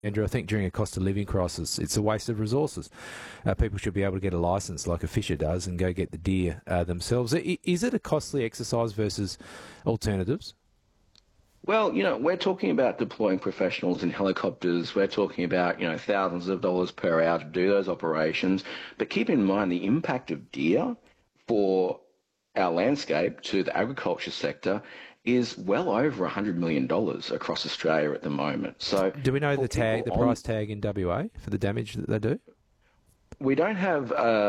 Andrew, I think during a cost of living crisis, it's a waste of resources. People should be able to get a licence like a fisher does and go get the deer themselves. Is it a costly exercise versus alternatives? Well, we're talking about deploying professionals in helicopters. We're talking about, thousands of dollars per hour to do those operations. But keep in mind the impact of deer for our landscape to the agriculture sector is well over $100 million across Australia at the moment. So, do we know the price tag in WA for the damage that they do? We don't have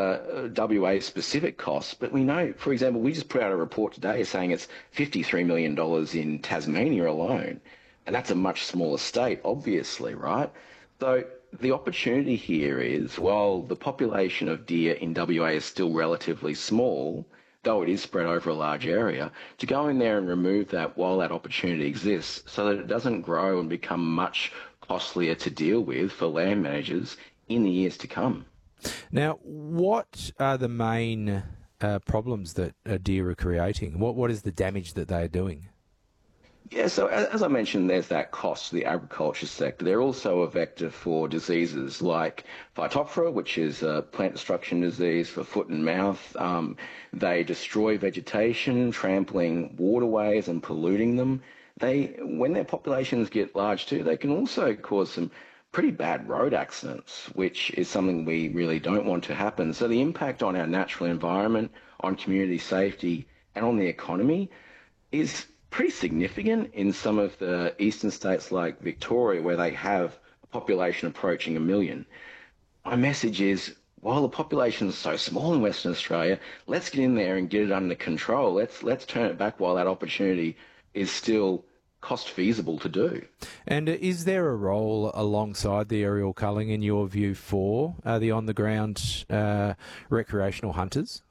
WA specific costs, but we know, for example, we just put out a report today saying it's $53 million in Tasmania alone. And that's a much smaller state, obviously, right? So the opportunity here is, while the population of deer in WA is still relatively small, though it is spread over a large area, to go in there and remove that while that opportunity exists so that it doesn't grow and become much costlier to deal with for land managers in the years to come. Now, what are the main problems that deer are creating? What is the damage that they are doing? Yeah, so as I mentioned, there's that cost to the agriculture sector. They're also a vector for diseases like Phytophthora, which is a plant destruction disease for foot and mouth. They destroy vegetation, trampling waterways and polluting them. When their populations get large too, they can also cause some pretty bad road accidents, which is something we really don't want to happen. So the impact on our natural environment, on community safety, and on the economy is pretty significant in some of the eastern states like Victoria, where they have a population approaching 1 million. My message is, while the population is so small in Western Australia, let's get in there and get it under control. Let's turn it back while that opportunity is still cost feasible to do. And is there a role alongside the aerial culling, in your view, for the on-the-ground recreational hunters?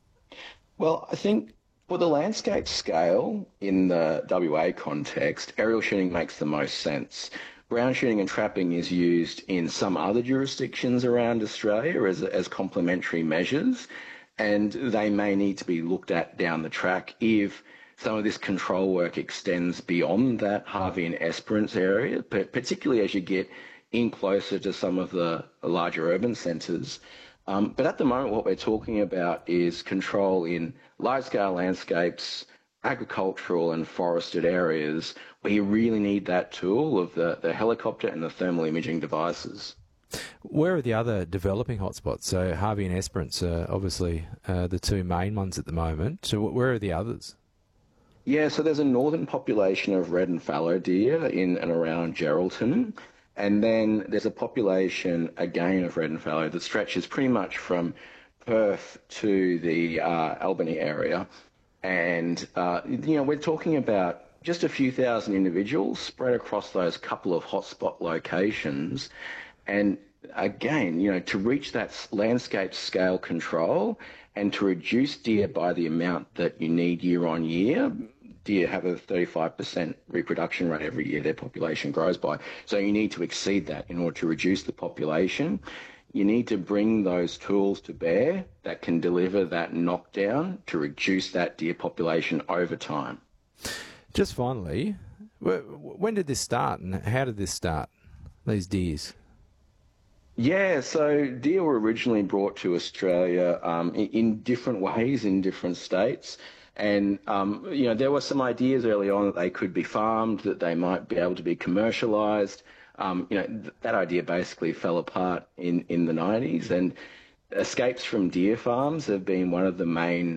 Well, I think for the landscape scale in the WA context, aerial shooting makes the most sense. Ground shooting and trapping is used in some other jurisdictions around Australia as complementary measures, and they may need to be looked at down the track if some of this control work extends beyond that Harvey and Esperance area, particularly as you get in closer to some of the larger urban centres. But at the moment, what we're talking about is control in large-scale landscapes, agricultural and forested areas, where you really need that tool of the helicopter and the thermal imaging devices. Where are the other developing hotspots? So Harvey and Esperance are obviously the two main ones at the moment. So where are the others? Yeah, so there's a northern population of red and fallow deer in and around Geraldton. And then there's a population, again, of red and fallow that stretches pretty much from Perth to the Albany area. And, we're talking about just a few thousand individuals spread across those couple of hotspot locations. And again, to reach that landscape scale control and to reduce deer by the amount that you need year on year, deer have a 35% reproduction rate every year their population grows by. So you need to exceed that in order to reduce the population. You need to bring those tools to bear that can deliver that knockdown to reduce that deer population over time. Just finally, when did this start and how did this start, these deers? Yeah, so deer were originally brought to Australia in different ways in different states. And, there were some ideas early on that they could be farmed, that they might be able to be commercialised. That idea basically fell apart in the 90s. And escapes from deer farms have been one of the main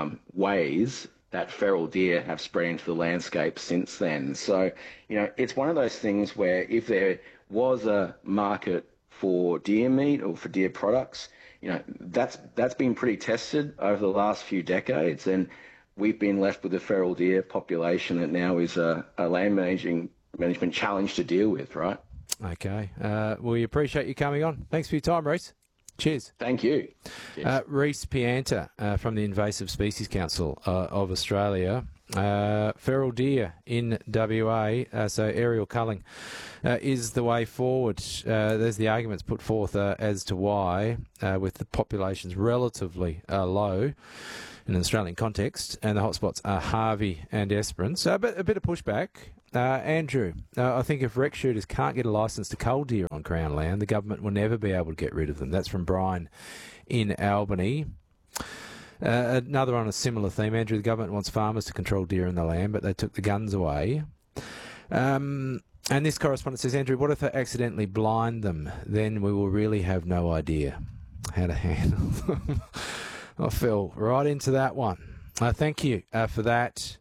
ways that feral deer have spread into the landscape since then. So, it's one of those things where if there was a market for deer meat or for deer products, that's been pretty tested over the last few decades. And we've been left with a feral deer population that now is a land management challenge to deal with, right? Okay. We appreciate you coming on. Thanks for your time, Reece. Cheers. Thank you. Reece Pianta from the Invasive Species Council of Australia. Feral deer in WA, so aerial culling is the way forward. There's the arguments put forth as to why, with the populations relatively low in an Australian context, and the hotspots are Harvey and Esperance. But a bit of pushback Andrew, I think if rec shooters can't get a licence to cull deer on Crown land, the government will never be able to get rid of them. That's from Brian in Albany. Another on a similar theme, Andrew, the government wants farmers to control deer in the land, but they took the guns away. And this correspondent says, Andrew, what if they accidentally blind them? Then we will really have no idea how to handle them. I fell right into that one. Thank you for that.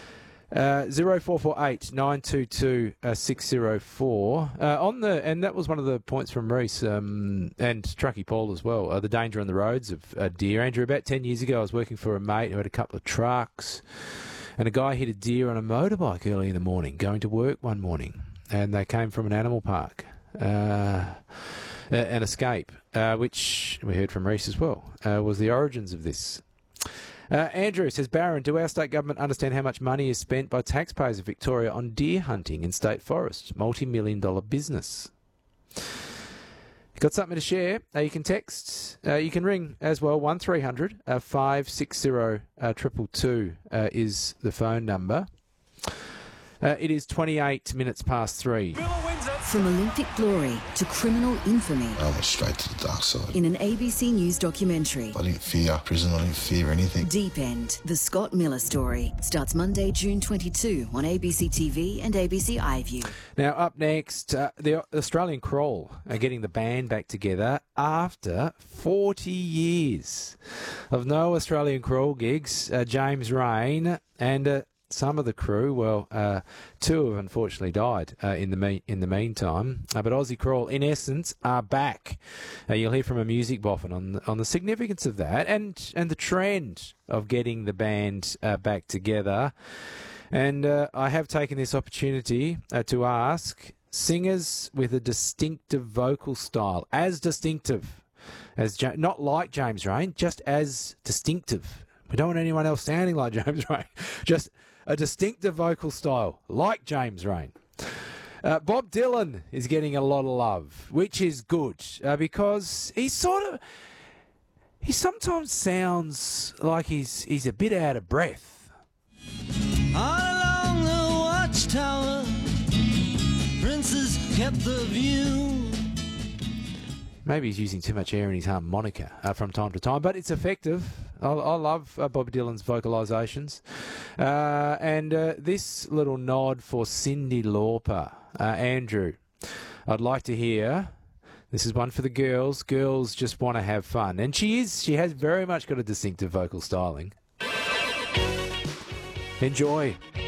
0448 922 604. And that was one of the points from Reese and Truckee Paul as well. The danger on the roads of deer. Andrew, about 10 years ago, I was working for a mate who had a couple of trucks, and a guy hit a deer on a motorbike early in the morning, going to work one morning, and they came from an animal park. An escape, which we heard from Reese as well, was the origins of this. Andrew says, Barron, do our state government understand how much money is spent by taxpayers of Victoria on deer hunting in state forests? Multi-million-dollar business. Got something to share? You can text. You can ring as well. 1300 560 222 is the phone number. It is 28 minutes past 3. From Olympic glory to criminal infamy. I went straight to the dark side. In an ABC News documentary. I didn't fear prison, I didn't fear anything. Deep End, the Scott Miller story. Starts Monday, June 22 on ABC TV and ABC iView. Now, up next, the Australian Crawl are getting the band back together after 40 years of no Australian Crawl gigs. James Rain and... some of the crew, two have unfortunately died in the meantime. But Aussie Crawl, in essence, are back. You'll hear from a music boffin on the significance of that and the trend of getting the band back together. And I have taken this opportunity to ask singers with a distinctive vocal style, as distinctive as not like James Rain, just as distinctive. We don't want anyone else sounding like James Rain. Just a distinctive vocal style, like James Rain. Bob Dylan is getting a lot of love, which is good, because he sometimes sounds like he's a bit out of breath. All along the watchtower, princes kept the view. Maybe he's using too much air in his harmonica from time to time, but it's effective. I love Bob Dylan's vocalisations. And this little nod for Cyndi Lauper. Andrew, I'd like to hear. This is one for the girls. Girls just want to have fun. And she has very much got a distinctive vocal styling. Enjoy.